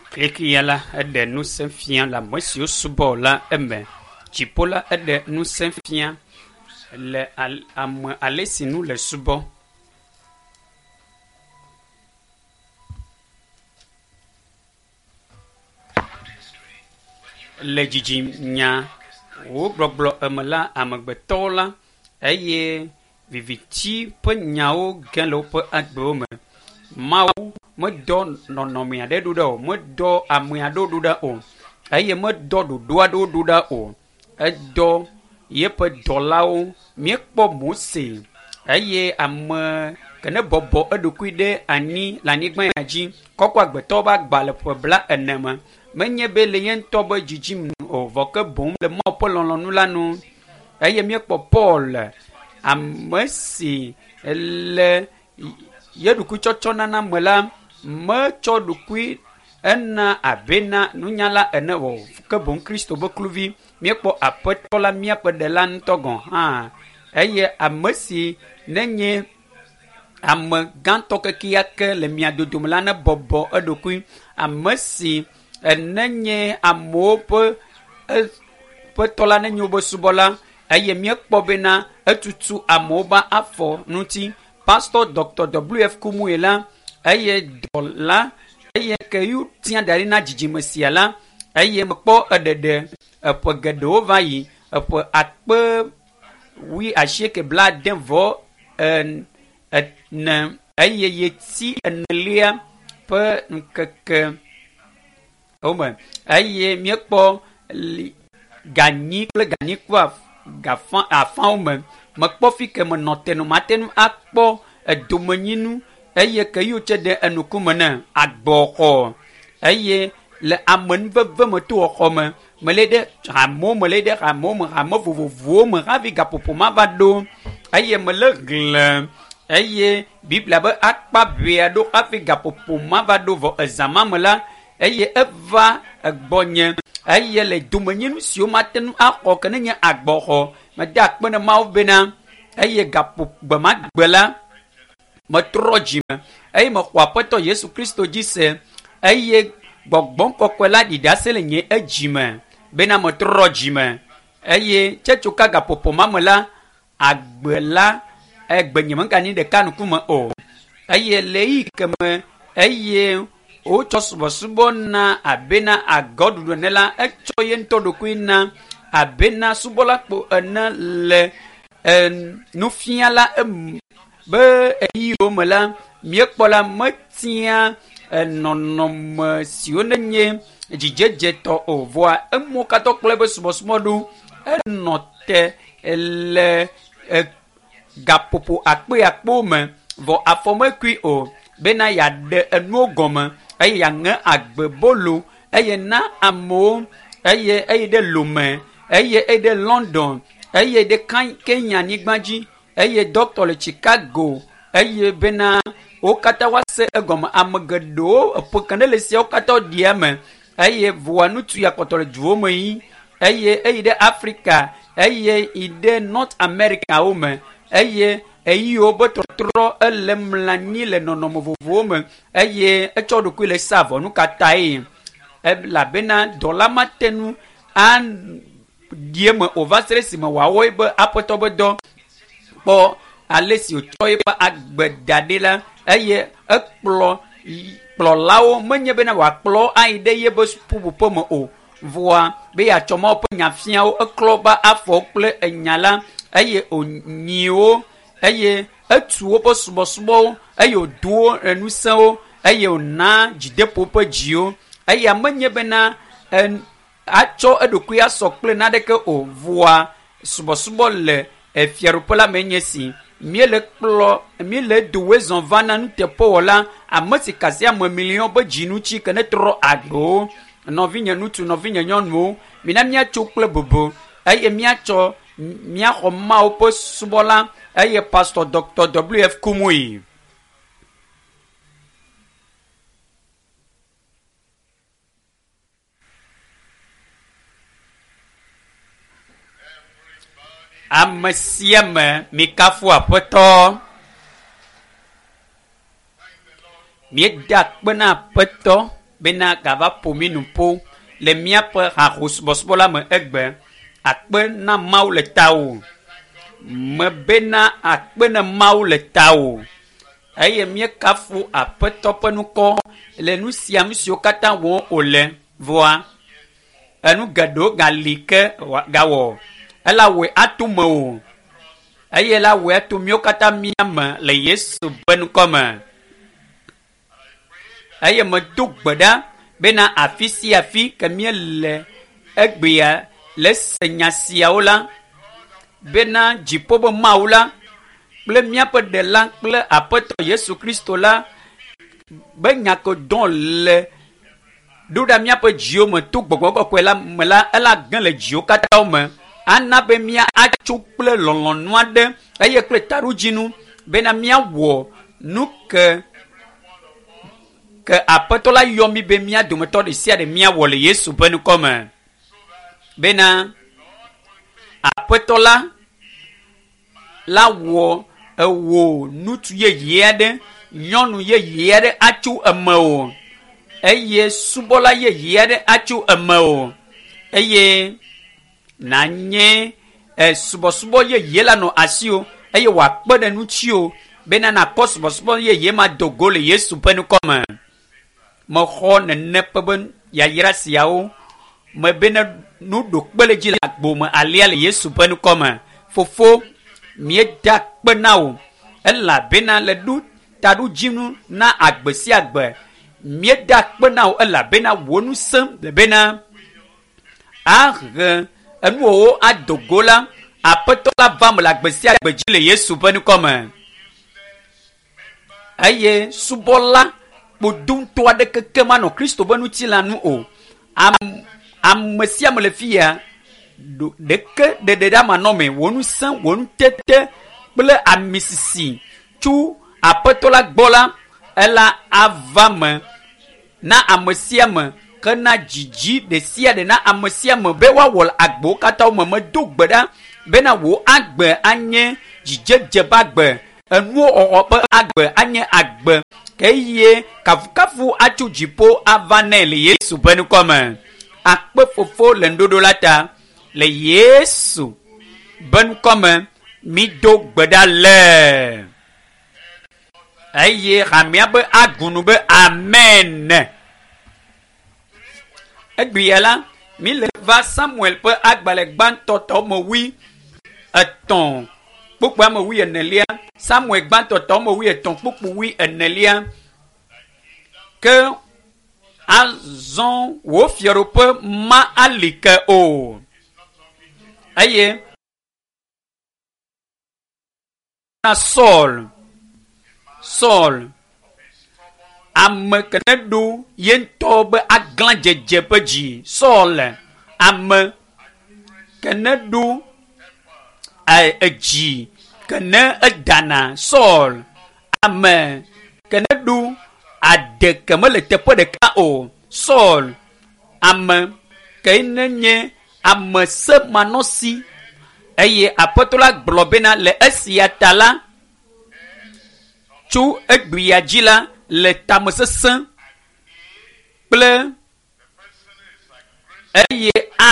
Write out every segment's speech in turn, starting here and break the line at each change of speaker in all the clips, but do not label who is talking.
Krikiala ede nu senfia la mwesi osubo la eme. Chipola ede nu senfia le alesi nu le subo. Le jiji nya wo gbogbo emela amegbeto la eye viviti pe nyawo gen le pe agbewo me. Mawu medo nɔnɔme aɖe ɖo ɖa o, medo ame aɖewo ɖo ɖa o, eye medo ɖoɖo aɖewo ɖo ɖa o. Edɔ yeƒe dɔlawo míekpɔ Mose eye ame kene bɔbɔ eɖokui ɖe anyi le anyigba ya dzi kɔkɔ agbetɔwo be agba le ƒe 40 me. Menye be le ye ŋutɔ be dzidzim o, vɔ ke boŋ le Mawu ƒe lɔlɔ̃nu la nu. Eye míekpɔ Paul ame si le ye ɖokui tsɔtsɔ nana me la metsɔ ɖokui ena abe na nunyala ene o, ke boŋ Kristo be kluvi. Míekpɔ aƒetɔ la míaƒe ɖela ŋutɔ gɔ̃ hã eye ame si nenye ame gãtɔ kekeake le mia dodome la ne bɔbɔ eɖokui. Ame si nenye amewo ƒe tɔ la nenye wobe subɔla eye míekpɔ bena etutu amewo be afɔ ŋuti. Pastor Dr. W.F. Kumuyi la eye dɔ la eye ke yu tia da ɖi na dzidzime sia la eye mekpɔ eɖeɖe eƒe geɖewo va yi eƒe akpe 90-64 eye yeti enelia ƒe ŋkeke wome eye míekpɔ ganyi kple ganyi kple afãwo me. Mekpɔ fi ke menɔ tenu matenu akpɔ edomenyinu eye ke yiwo tse ɖe enukume ne agbɔxɔ eye le amenuveve me to xɔ me mele ɖe hamewo me hame vovovowo me hafi gaƒoƒo ma va ɖo eye mele gble eye biblia be akpa ʋea ɖo hafi gaƒoƒo ma va ɖo vɔ ezã ma me la eye eva egbɔnye eye le domenyinu siwo matenu axɔ ke nenye agbɔxɔ mede akpe ne Mawu bena eye gbe ma gbe la metrɔ dzime eye mexɔ Aƒetɔ Yesu Kristo dzi se eye gbɔgbɔ kɔkɔe la ɖiɖi ase le nye edzime bena metrɔ dzime eye tsetsoka gaƒoƒo ma me la agbe la egbe nye megani ɖeka ŋkume o eye le yi keme eye wotsɔ subɔsubɔ na abena agɔɖuɖu ene la etsɔ ye ŋutɔ ɖokui na abena subɔla kpo ene le nufiala be eyiwo me la míekpɔ la metia nɔnɔme siwo nenye dzidzedzetɔ o vɔa emuwo katã kplɔe be subɔsubɔ ɖo enɔ te le gaƒoƒo akpeakpewo me vɔ afɔ mekui o bena yeaɖe enuwo gɔme eye yeaŋe agbe bolo eye na amewo eye ɖe Lome eye ɖe London eye ɖe Kenya nyigba dzi eye dɔktɔ le Chicago eye bena wo katã woase egɔme ame geɖewo eƒe kene le siawo katã ɖia me eye voa nutu ya kpɔtɔ le duwo me yi eye ɖe Afrika eye ɖe North America wo me eye eyiwo be trɔtrɔ ele mlanyi le nɔnɔme vovovowo me eye etsɔ ɖokui le sa vɔ nu katã ye elabena dɔ la matenu die me o va se ɖe esime wòawɔe be Aƒetɔ be dɔ kpɔ ale si wòtsɔ yeƒe agbe da ɖi la eye ekplɔ kplɔlawo menye bena wòakplɔ ayi ɖe ye be ƒuƒoƒe me o vɔa be yeatsɔ Mawu ƒe nyafiawo eklɔ ba afɔwo kple enya la eye wònyiwo eye etu woƒe subɔsubɔwo eye wòdo wo ŋusẽwo eye wòna dzideƒo ƒe dziwo eye menye bena atsɔ eɖokui asɔ kple naɖeke o vɔa subɔsubɔ le fiaɖuƒe la me nye si míele dowoe zɔ va na nuteƒewɔla ame si kasi ame milion be dzinutsi ke ne trɔ agbewo nɔvinye ŋutsu nɔvinye nyɔnuwo mina míatso kple bobo eye míatsɔ míaxɔ Mawu ƒe subɔla eye Pastor Dr. W.F. Kumuyi. Ame sia me mikafu Aƒetɔ. Míeda akpe na Aƒetɔ bena gava pomi nupo le miaƒe hahosubɔsubɔ la me egbe akpe na Mawu le tawò me bena akpe na Mawu le tawò eye miekafu Aƒetɔ ƒe nukɔ le nu sia nu siwo katã wɔm wòle vɔa enu geɖewo gali ke gawɔ elawɔe ato me o eye la wɔe ato míawo katã miame le Yesu ƒe nukɔ me eye medo gbe ɖa bena afi sia afi ke míele egbea le se nya siawo la bena dziƒo be Mawu la kple míaƒe Ɖela kple Aƒetɔ Yesu Kristo la be nyakodɔ le ɖo ɖa míaƒe dziwo me to Gbɔgbɔ Kɔkɔe la me la ela gẽ le dziwo katã me ana be mía atso kple lɔlɔ̃nu aɖe eye kple taɖodzinu bena míawɔ nu ke Aƒetɔ la yɔ mi be mía dometɔ ɖe sia ɖe míawɔ le Yesu ƒe nukɔ me bena Aƒetɔ la wɔ ewɔ ŋutsu yeye aɖe nyɔnu yeye aɖe atso emewò eye subɔla yeye aɖe atso emewò eye nanye subɔsubɔ yeye la nɔ asiwò eye wòakpe ɖe ŋutsiwò bena nakɔ subɔsubɔ yeye ma dogo le Yesu ƒe nukɔ me mexɔ nene ƒe be yayra siawo me bena nuɖokpe le dzi le agbo me alia le Yesu ƒe nukɔ me fofo mieda kpe na wò elabena le ɖo taɖodzinu na agbe sia agbe mieda kpe na wò elabena wò nu sem bena ahe enuwo adogo la Aƒetɔ la va me le agbe sia agbe dzi le Yesu ƒe nukɔ me eye subɔla kpodomtɔ aɖe keke manɔ Kristo ƒe ŋutilã nu o ame sia me le fia ɖeke ɖeɖe ɖa manɔme wò nu sẽ wò nu tete kple amisisi tso Aƒetɔ la gbɔ la ela ava me na ame sia me ke na dzidzi ɖe sia ɖe na ame sia me be woawɔ le agbewo katã me medo gbe ɖa bena wò agbe anye dzidzedze ƒe agbe enuwo wɔwɔ ƒe agbe anye agbe eye kafukafu atso dziƒo ava nɛ le Yesu ƒe nukɔ me akpe fofo le ŋuɖoɖo la ta le Yesu ƒe nukɔ me mido gbe ɖa le eye hamea be agunu be amen egbea la mi le va Samuel ƒe agbalẽ gbãtɔ tɔmewui etɔ̃ kpukpu amewui enelia Samuel gbãtɔ tɔmewui etɔ̃ kpukpu wui enelia ke azɔ wò fiaɖoƒe ma ali ke o eye na Saul ame kene ɖo ye ŋutɔ be aglã dzedze ƒe dzi Saul ame kene ɖo edzi kene edana Saul ame kene ɖo ade ke mele teƒe ɖeka o Saul ame ke nenye ame semanɔsi eye Aƒetɔ la gblɔ bena le esia ta la tso egbea dzi la le tamesesẽ kple eye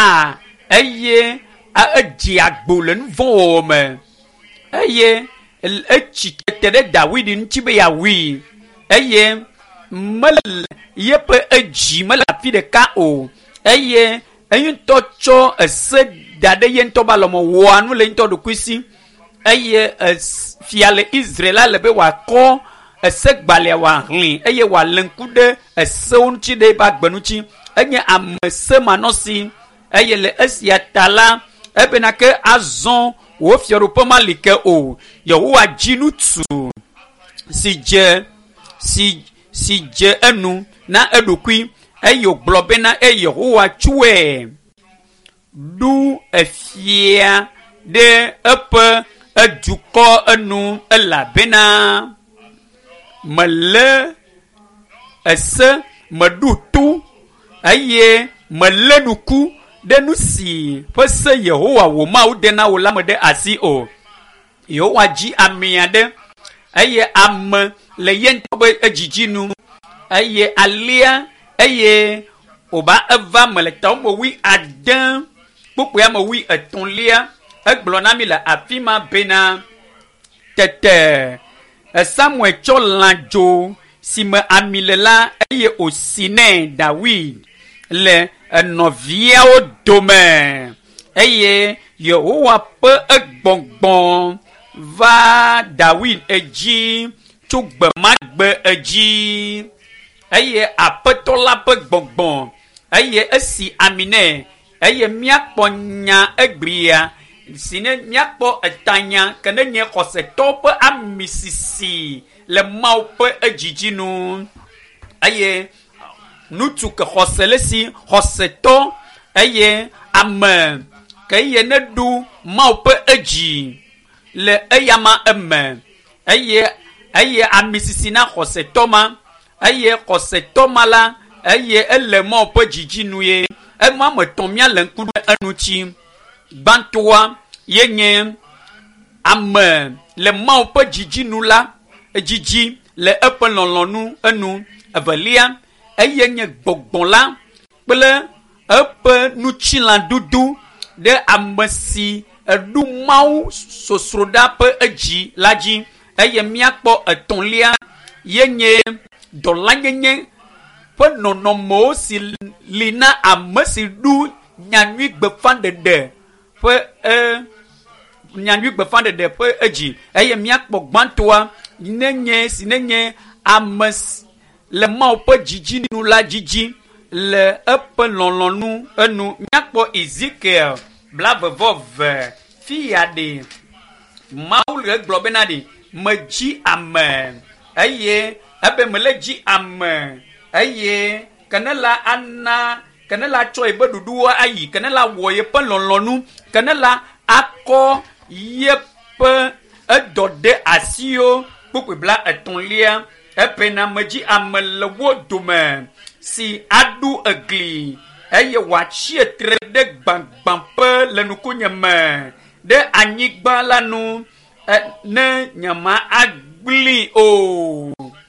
edzi agbo le nu vɔ̃ wɔwɔ me eye etsi tete ɖe David ŋuti be yeawui eye mele yeƒe edzi mele afi ɖeka o eye eŋutɔ tsɔ ese da ɖe ye ŋutɔ be alɔme wɔa nu le ŋutɔ ɖokui si eye fia le Israel la le be wòakɔ esegbalẽa wòahlẽ eye wòale ŋku ɖe esewo ŋuti ɖe eƒe agbe ŋuti enye ame semanɔsi eye le esia ta la ebena ke azɔ wò fiaɖoƒe ma li ke o Yehowa dzi ŋutsu si dze enu na eɖokui eye wògblɔ bena Yehowa tsɔe ɖu efia ɖe eƒe edukɔ enu elabena mele ese meɖo to eye mele nuku ɖe nu si ƒe se Yehowa wò Mawu de na wò la me ɖe asi o Yehowa dzi ame aɖe eye ame le ye ŋutɔ ƒe edzidzi nu eye alia eye oba eva me le tɔmɔ wi ade kpukpu ya me wi etɔ̃lia egblɔ na mi le afi ma bena tete Samuel tsɔ lãdzo si me ami le la eye osi nɛ David le nɔviawo dome eye Yehowa ƒe egbɔgbɔ va David edzi tso gbe ma gbe edzi eye aƒetɔ la ƒe gbɔgbɔ eye esi ami nɛ eye míakpɔ nya eglia si ne míakpɔ etanya ke ne nye xɔsetɔ ƒe ami sisi le Mawu ƒe edzidzi nu eye ŋutsu ke xɔse le si xɔsetɔ eye ame ke ye ne ɖu Mawu ƒe edzi le eyama eme eye ami sisi na xɔsetɔ ma eye xɔsetɔ ma la eye ele Mawu ƒe dzidzi nu ye ema me tɔn mía le ŋku ɖe enutsi gbãtɔa ye nye ame le Mawu ƒe dzidzi nu la dzidzi le eƒe lɔlɔ̃nu enu evelia eye nye gbɔgbɔ la kple eƒe nutsilaɖuɖu ɖe ame si eɖu Mawu sosroɖa ƒe edzi la dzi eye míakpɔ etɔ̃lia ye nye dɔlanyenye ƒe nɔnɔmewo si li na ame si ɖu nyanyui gbeƒãɖeɖe ƒe nyanyui gbeƒãɖeɖe ƒe edzi eye míakpɔ gbãtɔa nenye ame le Mawu ƒe dzidzinu la dzidzi le eƒe lɔlɔ̃nu enu míakpɔ Ezekiel 22 fia ɖe Mawu le egblɔ bena ɖe medzi ame eye ebe mele dzi ame eye kene la tsɔ yiƒe ɖuɖuwo ayi kene la wɔ yeƒe lɔlɔ̃nu kene la akɔ yeƒe edɔ ɖe asiwo kpukpu bla etɔ̃lia ebena medzi ame le wo dome si aɖu egli eye wòatsi etre ɖe gbãgbãƒe le nukunye me ɖe anyigba la nu ne nyema agblẽe o.